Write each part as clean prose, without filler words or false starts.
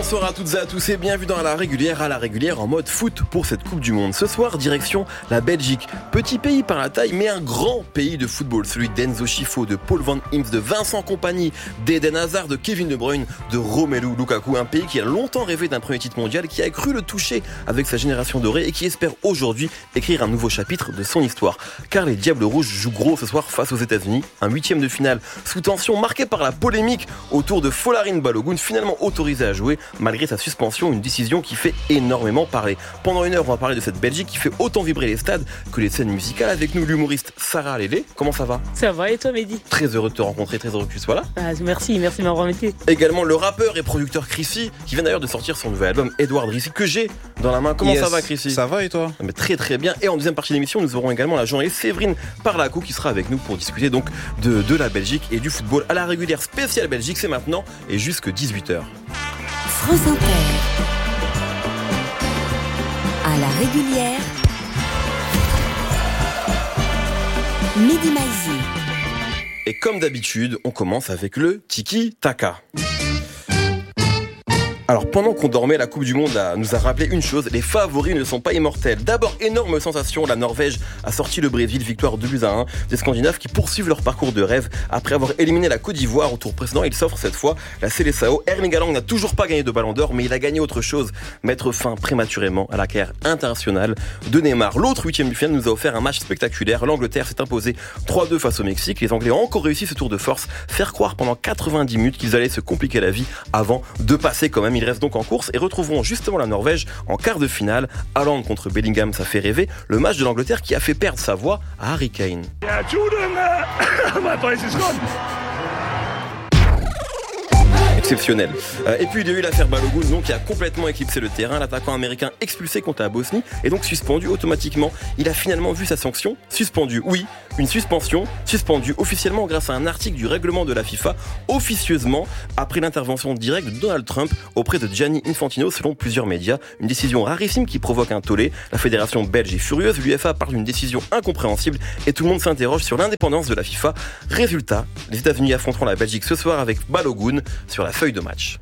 Bonsoir à toutes et à tous et bienvenue dans la régulière en mode foot pour cette Coupe du Monde. Ce soir, direction la Belgique. Petit pays par la taille, mais un grand pays de football. Celui d'Enzo Schifo, de Paul Van Imst, de Vincent Kompany, d'Eden Hazard, de Kevin De Bruyne, de Romelu Lukaku. Un pays qui a longtemps rêvé d'un premier titre mondial, qui a cru le toucher avec sa génération dorée et qui espère aujourd'hui écrire un nouveau chapitre de son histoire. Car les Diables Rouges jouent gros ce soir face aux États-Unis. Un huitième de finale sous tension marqué par la polémique autour de Folarin Balogun, finalement autorisé à jouer malgré sa suspension, une décision qui fait énormément parler. Pendant une heure, on va parler de cette Belgique qui fait autant vibrer les stades que les scènes musicales. Avec nous, l'humoriste Sarah Lélé. Comment ça va ? Ça va, et toi, Mehdi ? Très heureux de te rencontrer, très heureux que tu sois là. Merci de m'avoir invité. Également le rappeur et producteur Chrissy, qui vient d'ailleurs de sortir son nouvel album Edouard Drissi, que j'ai dans la main. Comment ça va, Chrissy ? Ça va et toi ? Mais très très bien. Et en deuxième partie de l'émission, nous aurons également la journaliste Séverine Parlacou qui sera avec nous pour discuter donc de la Belgique et du football à la régulière spéciale Belgique. C'est maintenant et jusque 18h. France Inter. À la régulière. Mehdi Maizi. Et comme d'habitude, on commence avec le tiki-taka. Alors pendant qu'on dormait, la Coupe du Monde nous a rappelé une chose, les favoris ne sont pas immortels. D'abord, énorme sensation, la Norvège a sorti le Brésil, victoire 2-1 des Scandinaves qui poursuivent leur parcours de rêve. Après avoir éliminé la Côte d'Ivoire au tour précédent, ils s'offrent cette fois la Seleção. Erling Haaland n'a toujours pas gagné de Ballon d'Or, mais il a gagné autre chose, mettre fin prématurément à la carrière internationale de Neymar. L'autre huitième du finale nous a offert un match spectaculaire. L'Angleterre s'est imposée 3-2 face au Mexique. Les Anglais ont encore réussi ce tour de force, faire croire pendant 90 minutes qu'ils allaient se compliquer la vie avant de passer quand même. Ils restent donc en course et retrouveront justement la Norvège en quart de finale. Haaland contre Bellingham, ça fait rêver. Le match de l'Angleterre qui a fait perdre sa voix à Harry Kane. Exceptionnel. Et puis il y a eu l'affaire Balogun donc, qui a complètement éclipsé le terrain. L'attaquant américain expulsé contre la Bosnie et donc suspendu automatiquement. Il a finalement vu sa sanction suspendue. Oui, une suspension suspendue officiellement grâce à un article du règlement de la FIFA, officieusement après l'intervention directe de Donald Trump auprès de Gianni Infantino selon plusieurs médias. Une décision rarissime qui provoque un tollé. La fédération belge est furieuse. L'UEFA parle d'une décision incompréhensible et tout le monde s'interroge sur l'indépendance de la FIFA. Résultat, les États-Unis affronteront la Belgique ce soir avec Balogun sur la feuille de match.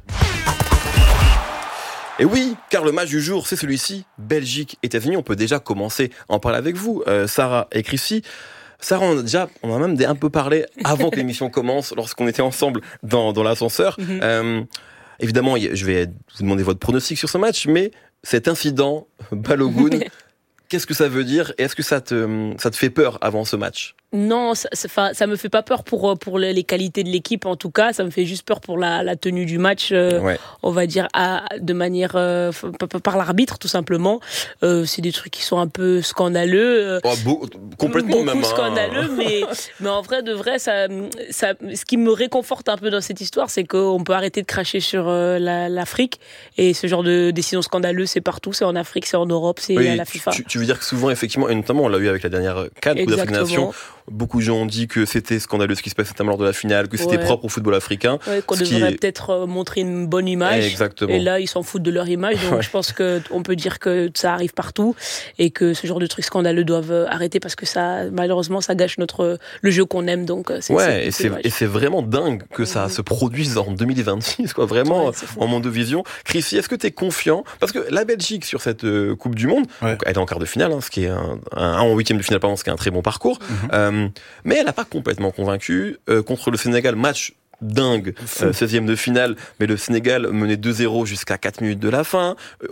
Et oui, car le match du jour, c'est celui-ci, Belgique-États-Unis. On peut déjà commencer à en parler avec vous, Sarah et Chrissy. Sarah, on a même un peu parlé avant que l'émission commence, lorsqu'on était ensemble dans l'ascenseur. Évidemment, je vais vous demander votre pronostic sur ce match, mais cet incident, Balogun, qu'est-ce que ça veut dire et est-ce que ça te fait peur avant ce match ? Non, ça me fait pas peur pour les qualités de l'équipe en tout cas, ça me fait juste peur pour la tenue du match, on va dire de manière par l'arbitre tout simplement. C'est des trucs qui sont un peu scandaleux, complètement beaucoup même scandaleux, mais en vrai de vrai ça, ce qui me réconforte un peu dans cette histoire, c'est qu'on peut arrêter de cracher sur l'Afrique et ce genre de décision scandaleuse, c'est partout, c'est en Afrique, c'est en Europe, c'est à la FIFA. Tu veux dire que souvent effectivement, et notamment on l'a eu avec la dernière CAN, Coupe d'Afrique des Nations. Beaucoup de gens ont dit que c'était scandaleux ce qui se passait notamment lors de la finale, que c'était propre au football africain. Qu'on devrait peut-être montrer une bonne image. Exactement. Et là, ils s'en foutent de leur image. Donc, je pense qu'on peut dire que ça arrive partout et que ce genre de trucs scandaleux doivent arrêter parce que malheureusement, ça gâche le jeu qu'on aime. Donc, c'est vraiment dingue que ça se produise en 2026, quoi. Vraiment, en Mondovision. Chrissy, est-ce que tu es confiant ? Parce que la Belgique, sur cette Coupe du Monde, donc, elle est en quart de finale, ce qui est en huitième de finale, pardon, ce qui est un très bon parcours. Mais elle n'a pas complètement convaincu. Contre le Sénégal, match dingue, 16e de finale, mais le Sénégal menait 2-0 jusqu'à 4 minutes de la fin.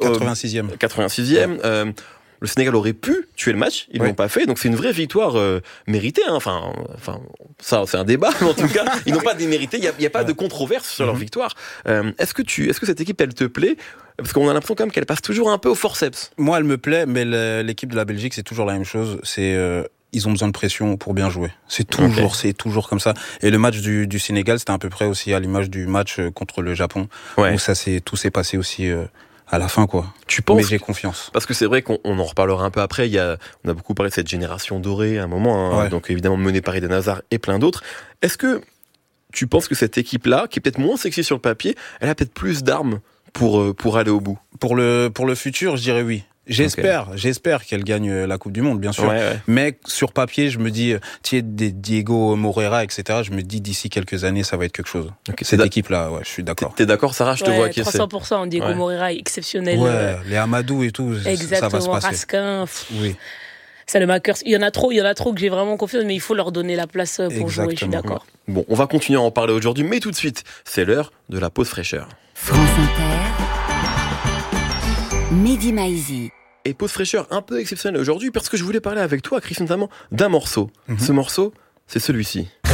86e. Le Sénégal aurait pu tuer le match, ils l'ont pas fait, donc c'est une vraie victoire méritée. Enfin, ça c'est un débat, mais en tout cas, ils n'ont pas démérité. Il y a pas de controverse sur leur victoire. Est-ce que cette équipe, elle te plaît ? Parce qu'on a l'impression quand même qu'elle passe toujours un peu au forceps. Moi, elle me plaît, mais l'équipe de la Belgique, c'est toujours la même chose. Ils ont besoin de pression pour bien jouer. C'est toujours comme ça. Et le match du Sénégal, c'était à peu près aussi à l'image du match contre le Japon, où tout s'est passé aussi à la fin, quoi. Tu penses ? Mais j'ai confiance. Parce que c'est vrai qu'on en reparlera un peu après. On a beaucoup parlé de cette génération dorée à un moment, donc évidemment menée par Eden Hazard et plein d'autres. Est-ce que tu penses que cette équipe-là, qui est peut-être moins sexy sur le papier, elle a peut-être plus d'armes pour aller au bout ? Pour le futur, je dirais oui. J'espère qu'elle gagne la Coupe du Monde, bien sûr. Ouais. Mais sur papier, je me dis, Diego Moreira, etc., je me dis d'ici quelques années, ça va être quelque chose. Cette équipe-là, je suis d'accord. T'es d'accord, Sarah? Je te vois. 300%. Diego Moreira est exceptionnel. Ouais, les Amadou et tout, exactement, ça va se passer. Raskin. Oui. Salemackers, il y en a trop que j'ai vraiment confiance, mais il faut leur donner la place pour jouer, je suis d'accord. Bon, on va continuer à en parler aujourd'hui, mais tout de suite, c'est l'heure de la pause fraîcheur. France Inter, Mehdi Maizi. Et pause fraîcheur un peu exceptionnelle aujourd'hui, parce que je voulais parler avec toi, Chris, notamment d'un morceau. Ce morceau, c'est celui-ci.